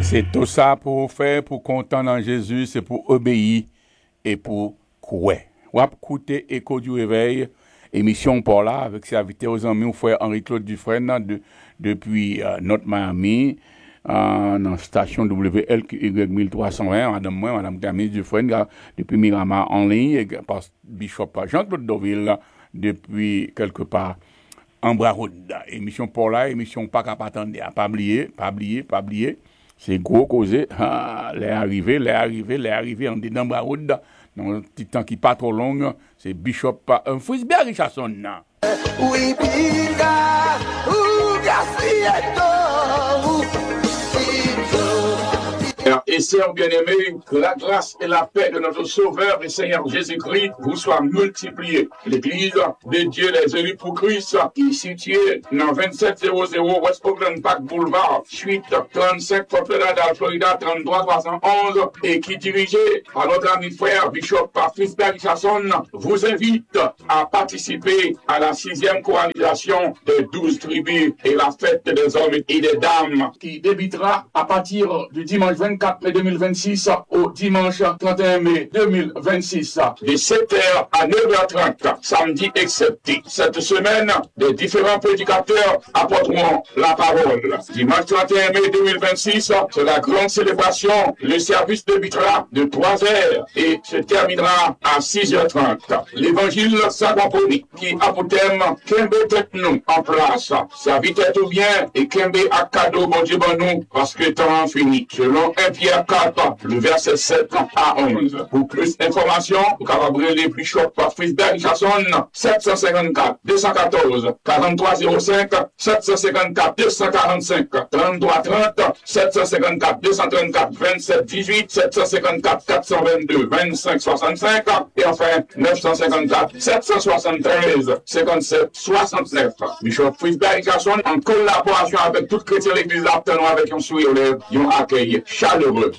C'est tout ça pour faire, pour compter dans Jésus, c'est pour obéir et pour croire. On va écouter Écho du réveil, émission pour là, avec serviteur aux amis, frère Henri-Claude Dufresne, depuis notre Miami, dans la station WLQY 1320, Madame Camille Dufresne, depuis Miramar en ligne, et par Bishop Jean-Claude Deauville, depuis quelque part en Braroud. Émission pour là, émission pas qu'à attendre, pas oublier. C'est gros causé. Les arrivés, on dit dans Braroud, dans un petit temps qui pas trop long, c'est Bishop Frisbee Richardson. Oui, Biga, Et sœurs bien-aimés, que la grâce et la paix de notre Sauveur et Seigneur Jésus-Christ vous soient multipliées. L'Église de Dieu les élus pour Christ, qui est située dans 2700 West Oakland Park Boulevard, suite 35 Florida, Florida 33311, et qui dirigée par notre ami frère Bishop Frisbee Richardson, vous invite à participer à la 6e coalisation des 12 tribus et la fête des hommes et des dames, qui débutera à partir du dimanche 24 mai 2026 au dimanche 31 mai 2026 de 7h à 9h30, samedi excepté. Cette semaine, les différents prédicateurs apporteront la parole. Dimanche 31 mai 2026, c'est la grande célébration. Le service débutera de 3h et se terminera à 6h30. L'évangile sans compromis qui a pour thème Kembe tête-nous en place. Serviteur tout bien et Kembe à cadeau, bon Dieu, bon nous, parce que temps fini. Selon 1 Pierre 4, le verset 7 à 11. Pour plus d'informations, vous pouvez les Bishop Frisbee Richardson, 754 214 4305, 754 245 3330, 754 234 27 18, 754 422 25 65, et enfin 954 773 57 69. Bishop Frisbee Richardson, en collaboration avec toute chrétien l'église aptenant avec un sourire aux lèvres, ils ont accueilli chaleureux.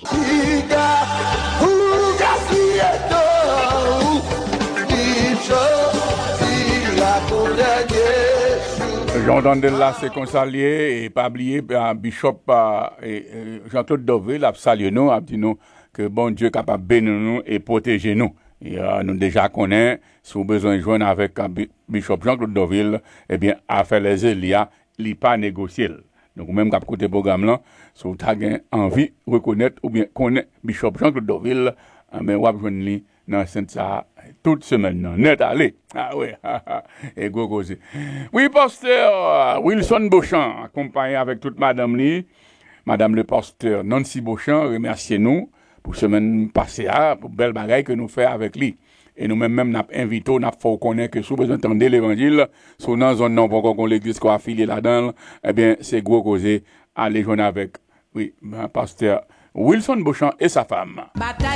J'entendais là, c'est qu'on s'alliait et pas oublier Bishop Jean-Claude Deauville a salué nous, a dit nous que bon Dieu est capable de bénir nous et protéger nous. Et nous déjà connaissons, si vous avez besoin de joindre avec Bishop Jean-Claude Deauville, eh bien, à faire les Elia, il pas négocier. Donc, même quand côté programme là, si vous avez envie de reconnaître ou bien connaître Bishop Jean-Claude Deauville, mais vous avez besoin dans ça toute semaine. Net allez. Ah oui, et go causer. Oui, pasteur Wilson Beauchamp, accompagné avec toute madame Lee, madame le pasteur Nancy Beauchamp, remerciez-nous pour semaine passée, pour belle bagaille que nous faisons avec lui. Et nous-mêmes, nous invitons, nous faut connaître que si vous entendez l'évangile, sur dans zone non, pour qu'on l'église qu'on affilié là-dedans, eh bien, c'est gros causé, aller joindre avec, oui, pasteur Wilson Beauchamp et sa femme. Bataille